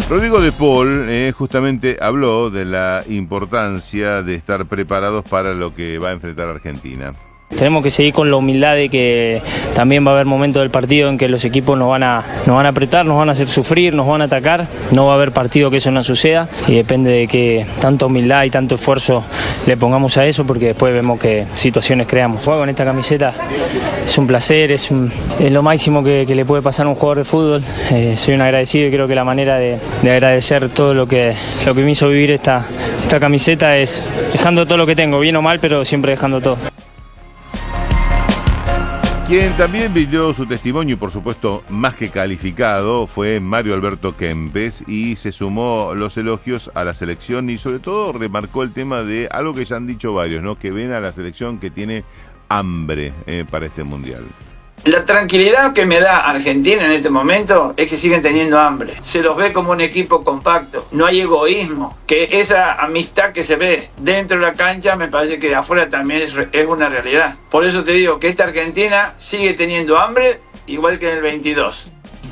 Rodrigo de Paul justamente habló de la importancia de estar preparados para lo que va a enfrentar Argentina. Tenemos que seguir con la humildad de que también va a haber momentos del partido en que los equipos nos van a apretar, nos van a hacer sufrir, nos van a atacar. No va a haber partido que eso no suceda y depende de que tanta humildad y tanto esfuerzo le pongamos a eso, porque después vemos qué situaciones creamos. Jugar con esta camiseta es un placer, es lo máximo que le puede pasar a un jugador de fútbol. Soy un agradecido y creo que la manera de agradecer todo lo que me hizo vivir esta camiseta es dejando todo lo que tengo, bien o mal, pero siempre dejando todo. Quien también brindó su testimonio y por supuesto más que calificado fue Mario Alberto Kempes y se sumó los elogios a la selección y sobre todo remarcó el tema de algo que ya han dicho varios, ¿no? Que ven a la selección que tiene hambre para este mundial. La tranquilidad que me da Argentina en este momento es que siguen teniendo hambre. Se los ve como un equipo compacto, no hay egoísmo, que esa amistad que se ve dentro de la cancha me parece que de afuera también es una realidad. Por eso te digo que esta Argentina sigue teniendo hambre igual que en el 22.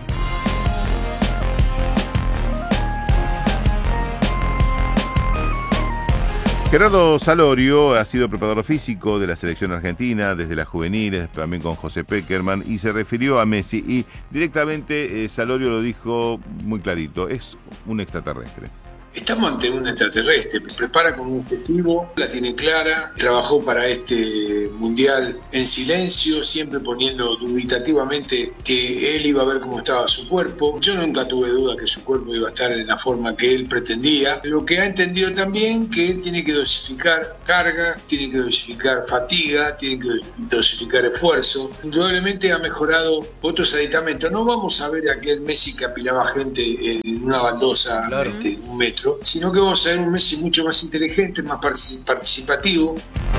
Gerardo Salorio ha sido preparador físico de la selección argentina desde las juveniles, también con José Peckerman, y se refirió a Messi y directamente Salorio lo dijo muy clarito, es un extraterrestre. Estamos ante un extraterrestre, prepara con un objetivo, la tiene clara, trabajó para este mundial en silencio, siempre poniendo dubitativamente que él iba a ver cómo estaba su cuerpo. Yo nunca tuve duda que su cuerpo iba a estar en la forma que él pretendía. Lo que ha entendido también que él tiene que dosificar carga, tiene que dosificar fatiga, tiene que dosificar esfuerzo. Indudablemente ha mejorado otros aditamentos. No vamos a ver a aquel Messi que apilaba gente en una baldosa, claro, de un metro, sino que vamos a ver un Messi mucho más inteligente, más participativo.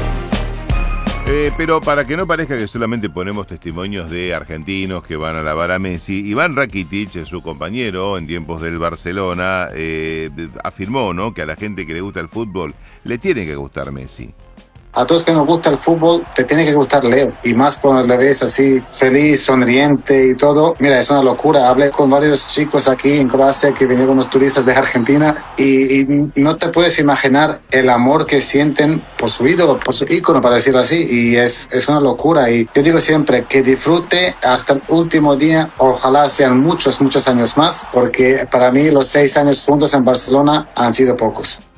Pero para que no parezca que solamente ponemos testimonios de argentinos que van a alabar a Messi, Iván Rakitic, su compañero en tiempos del Barcelona, afirmó, ¿no?, que a la gente que le gusta el fútbol le tiene que gustar Messi. A todos que nos gusta el fútbol, te tiene que gustar Leo. Y más cuando le ves así, feliz, sonriente y todo. Mira, es una locura. Hablé con varios chicos aquí en Croacia que vinieron unos turistas de Argentina y no te puedes imaginar el amor que sienten por su ídolo, por su ícono, para decirlo así. Y es una locura. Y yo digo siempre que disfrute hasta el último día. Ojalá sean muchos, muchos años más, porque para mí los 6 años juntos en Barcelona han sido pocos.